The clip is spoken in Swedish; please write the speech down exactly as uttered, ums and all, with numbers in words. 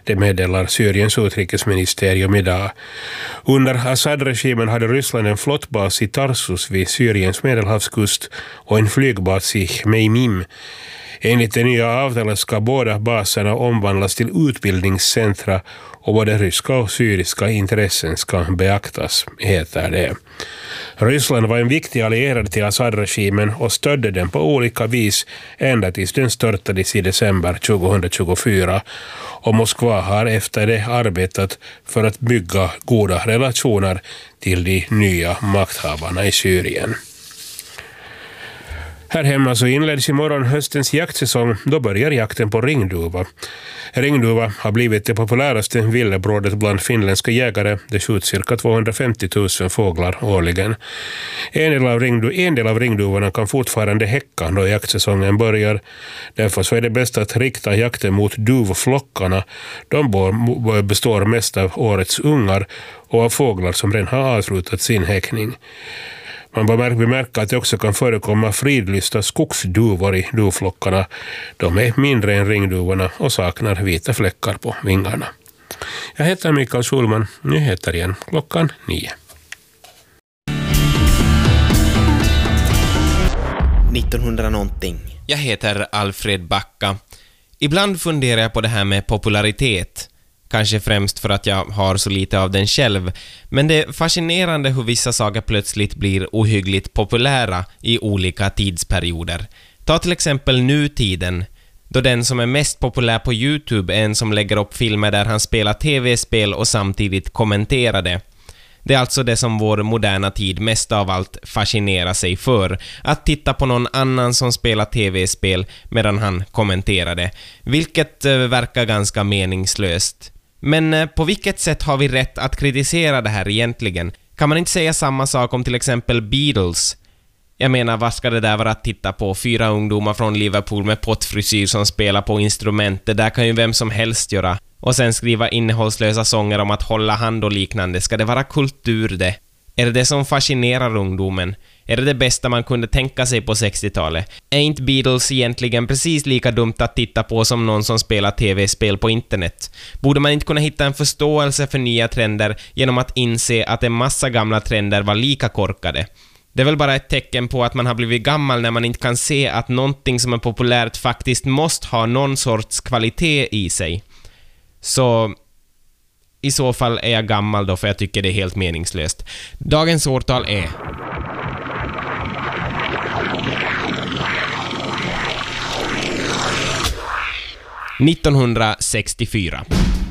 Det meddelar Syriens utrikesministerium idag. Under Assad-regimen hade Ryssland en flottbas i Tarsus vid Syriens medelhavskust och en flygbas i Khmeimim. Enligt det nya avtalet ska båda baserna omvandlas till utbildningscentra och både ryska och syriska intressen ska beaktas, heter det. Ryssland var en viktig allierad till Assad-regimen och stödde den på olika vis ända tills den störtades i december tjugohundratjugofyra, och Moskva har efter det arbetat för att bygga goda relationer till de nya makthavarna i Syrien. Här hemma så inleds imorgon höstens jaktsäsong. Då börjar jakten på ringduva. Ringduva har blivit det populäraste villebrådet bland finländska jägare. Det skjuts cirka tvåhundrafemtio tusen fåglar årligen. En del av, ringdu- en del av ringduvorna kan fortfarande häcka då jaktsäsongen börjar. Därför så är det bäst att rikta jakten mot duvflockarna. De består mest av årets ungar och av fåglar som redan har avslutat sin häckning. Man bör bemärka att det också kan förekomma fridlysta skogsduvor i duvflockarna. De är mindre än ringduvorna och saknar vita fläckar på vingarna. Jag heter Mikael Schulman. Nyheter igen klockan nio. nittonhundra någonting. Jag heter Alfred Backa. Ibland funderar jag på det här med popularitet. Kanske främst för att jag har så lite av den själv. Men det är fascinerande hur vissa saker plötsligt blir ohyggligt populära i olika tidsperioder. Ta till exempel nutiden, då den som är mest populär på YouTube är en som lägger upp filmer där han spelar tv-spel och samtidigt kommenterar det. Det är alltså det som vår moderna tid mest av allt fascinerar sig för. Att titta på någon annan som spelar tv-spel medan han kommenterar det. Vilket eh, verkar ganska meningslöst. Men eh, på vilket sätt har vi rätt att kritisera det här egentligen? Kan man inte säga samma sak om till exempel Beatles? Jag menar, vad ska det där vara att titta på? Fyra ungdomar från Liverpool med pottfrisyr som spelar på instrument. Det där kan ju vem som helst göra. Och sen skriva innehållslösa sånger om att hålla hand och liknande. Ska det vara kultur det? Är det det som fascinerar ungdomen? Är det det bästa man kunde tänka sig på sextiotalet? Är inte Beatles egentligen precis lika dumt att titta på som någon som spelar tv-spel på internet? Borde man inte kunna hitta en förståelse för nya trender genom att inse att en massa gamla trender var lika korkade? Det är väl bara ett tecken på att man har blivit gammal när man inte kan se att någonting som är populärt faktiskt måste ha någon sorts kvalitet i sig. Så i så fall är jag gammal då, för jag tycker det är helt meningslöst. Dagens årtal är nittonhundrasextiofyra.